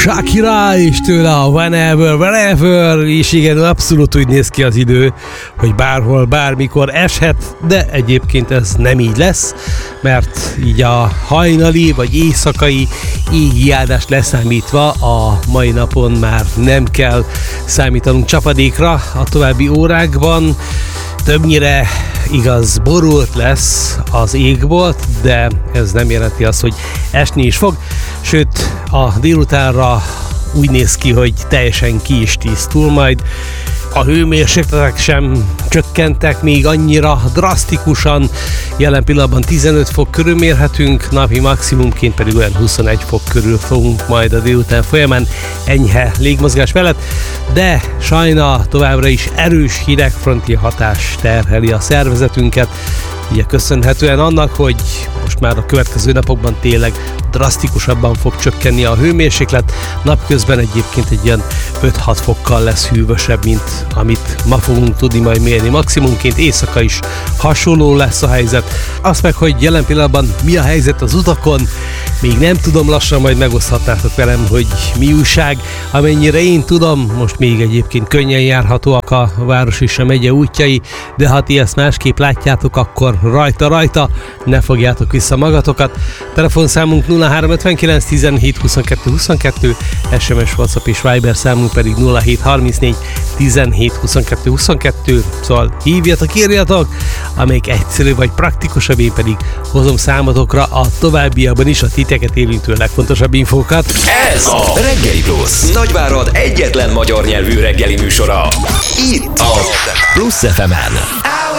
Shakira, és tőle a Whenever, Wherever, és igen, abszolút úgy néz ki az idő, hogy bárhol, bármikor eshet, de egyébként ez nem így lesz, mert így a hajnali vagy éjszakai égi áldást leszámítva a mai napon már nem kell számítanunk csapadékra a további órákban. Többnyire igaz, borult lesz az égbolt, de ez nem jelenti azt, hogy esni is fog, sőt a délutánra úgy néz ki, hogy teljesen ki is tisztul majd. A hőmérsékletek sem csökkentek még annyira drasztikusan, jelen pillanatban 15 fok körül mérhetünk, napi maximumként pedig olyan 21 fok körül fogunk majd a délután folyamán enyhe légmozgás mellett, de sajna továbbra is erős hidegfronti hatás terheli a szervezetünket, ugye köszönhetően annak, hogy most már a következő napokban tényleg drasztikusabban fog csökkenni a hőmérséklet, napközben egyébként egy ilyen 5-6 fokkal lesz hűvösebb, mint amit ma fogunk tudni majd mérni maximumként, éjszaka is hasonló lesz a helyzet. Azt meg, hogy jelen pillanatban mi a helyzet az utakon, még nem tudom, lassan majd megoszthatnátok velem, hogy mi újság. Amennyire én tudom, most még egyébként könnyen járhatóak a város és a megye útjai, de ha ti ezt másképp látjátok, akkor rajta, ne fogjátok vissza magatokat. Telefonszámunk 0359 17 22 22, SMS, WhatsApp és Viber számunk pedig 0734 17 22 22, szóval hívjatok, írjatok, amelyik egyszerű vagy praktikusabb, én pedig hozom számotokra a továbbiakban is a titeket érintő legfontosabb infókat. Ez a Reggeli Plusz, Nagyvárad egyetlen magyar nyelvű reggeli műsora. Itt a Plusz FM-en.